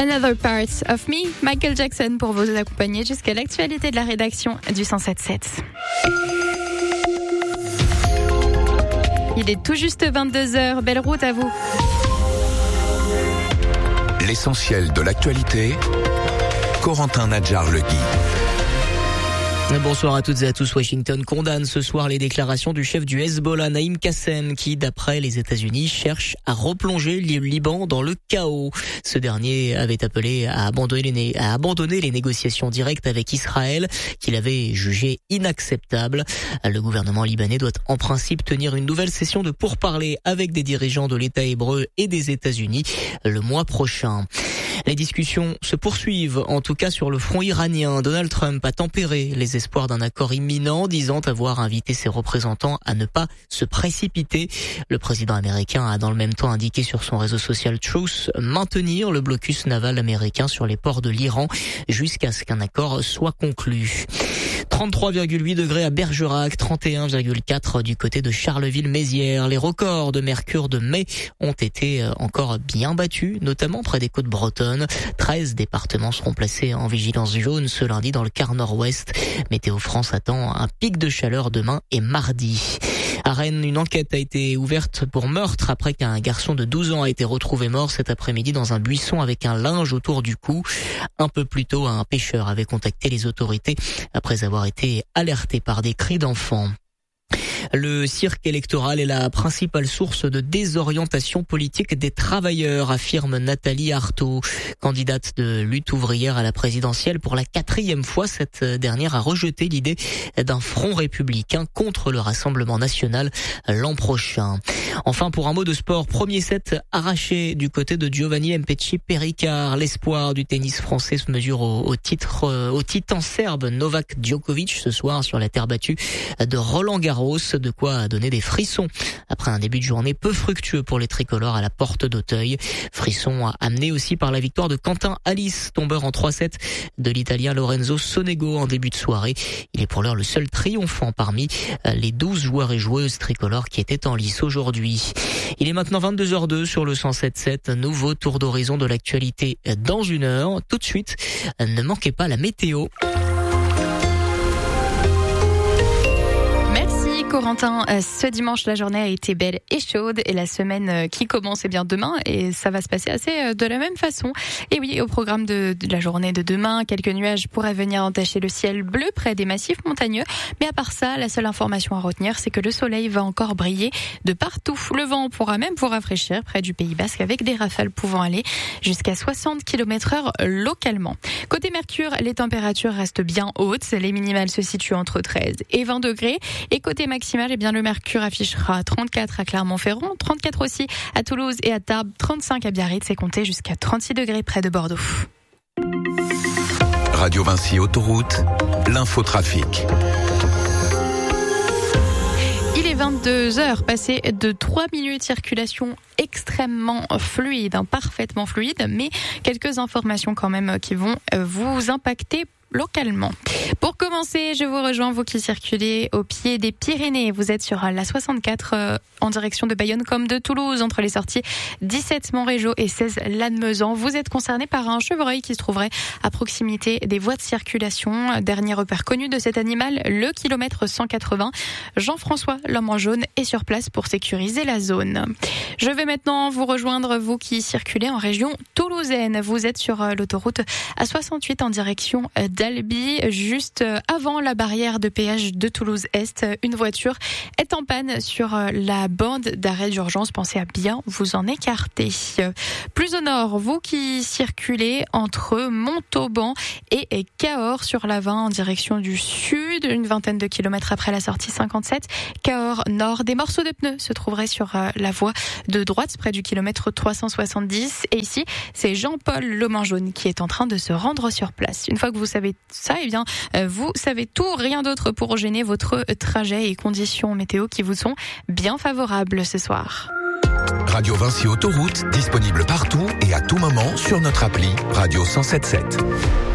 Another Part of Me, Michael Jackson pour vous accompagner jusqu'à l'actualité de la rédaction du 107.7. Il est tout juste 22h, belle route à vous. L'essentiel de l'actualité, Corentin Nadjar-Le Guy. Bonsoir à toutes et à tous. Washington condamne ce soir les déclarations du chef du Hezbollah, Naïm Qassem, qui, d'après les États-Unis, cherche à replonger le Liban dans le chaos. Ce dernier avait appelé à abandonner les négociations directes avec Israël, qu'il avait jugées inacceptables. Le gouvernement libanais doit en principe tenir une nouvelle session de pourparlers avec des dirigeants de l'État hébreu et des États-Unis le mois prochain. Les discussions se poursuivent, en tout cas sur le front iranien. Donald Trump a tempéré les espoirs d'un accord imminent, disant avoir invité ses représentants à ne pas se précipiter. Le président américain a dans le même temps indiqué sur son réseau social Truth maintenir le blocus naval américain sur les ports de l'Iran jusqu'à ce qu'un accord soit conclu. 33,8 degrés à Bergerac, 31,4 du côté de Charleville-Mézières. Les records de mercure de mai ont été encore bien battus, notamment près des côtes bretonnes. 13 départements seront placés en vigilance jaune ce lundi dans le quart nord-ouest. Météo France attend un pic de chaleur demain et mardi. À Rennes, une enquête a été ouverte pour meurtre après qu'un garçon de 12 ans a été retrouvé mort cet après-midi dans un buisson avec un linge autour du cou. Un peu plus tôt, un pêcheur avait contacté les autorités après avoir été alerté par des cris d'enfants. Le cirque électoral est la principale source de désorientation politique des travailleurs, affirme Nathalie Arthaud, candidate de lutte ouvrière à la présidentielle. Pour la 4e fois, cette dernière a rejeté l'idée d'un front républicain contre le Rassemblement national l'an prochain. Enfin, pour un mot de sport, premier set arraché du côté de Giovanni Mpetshi Pericard. L'espoir du tennis français se mesure au titan serbe Novak Djokovic ce soir sur la terre battue de Roland-Garros. De quoi donner des frissons après un début de journée peu fructueux pour les tricolores à la porte d'Auteuil. Frissons amenés aussi par la victoire de Quentin Alice, tombeur en 3-7 de l'Italien Lorenzo Sonego en début de soirée. Il est pour l'heure le seul triomphant parmi les 12 joueurs et joueuses tricolores qui étaient en lice aujourd'hui. Il est maintenant 22h02 sur le 107.7. Nouveau tour d'horizon de l'actualité dans une heure. Tout de suite, ne manquez pas la météo. Corentin, ce dimanche, la journée a été belle et chaude et la semaine qui commence bien demain et ça va se passer assez de la même façon. Et oui, au programme de la journée de demain, quelques nuages pourraient venir entacher le ciel bleu près des massifs montagneux. Mais à part ça, la seule information à retenir, c'est que le soleil va encore briller de partout. Le vent pourra même vous rafraîchir près du Pays Basque avec des rafales pouvant aller jusqu'à 60 km/h localement. Côté Mercure, les températures restent bien hautes. Les minimales se situent entre 13 et 20 degrés. Et côté maximale, le Mercure affichera 34 à Clermont-Ferrand, 34 aussi à Toulouse et à Tarbes, 35 à Biarritz et compter jusqu'à 36 degrés près de Bordeaux. Radio Vinci Autoroute, l'infotrafic. Il est 22h, passé de 3 minutes de circulation extrêmement fluide, parfaitement fluide, mais quelques informations quand même qui vont vous impacter localement. Pour commencer, je vous rejoins, vous qui circulez au pied des Pyrénées. Vous êtes sur la 64 en direction de Bayonne comme de Toulouse, entre les sorties 17 Montrégeau et 16 Lannemezan. Vous êtes concerné par un chevreuil qui se trouverait à proximité des voies de circulation. Dernier repère connu de cet animal, le kilomètre 180. Jean-François, l'homme en jaune, est sur place pour sécuriser la zone. Je vais maintenant vous rejoindre, vous qui circulez en région toulousaine. Vous êtes sur l'autoroute A68 en direction d'Albi, juste avant la barrière de péage de Toulouse-Est. Une voiture est en panne sur la bande d'arrêt d'urgence. Pensez à bien vous en écarter. Plus au nord, vous qui circulez entre Montauban et Cahors sur la 20 en direction du sud, une vingtaine de kilomètres après la sortie 57, Cahors Nord. Des morceaux de pneus se trouveraient sur la voie de droite près du kilomètre 370. Et ici, c'est Jean-Paul Lomain Jaune qui est en train de se rendre sur place. Une fois que vous savez ça, vous savez tout, rien d'autre pour gêner votre trajet et conditions météo qui vous sont bien favorables ce soir. Radio Vinci Autoroute, disponible partout et à tout moment sur notre appli Radio 107.7.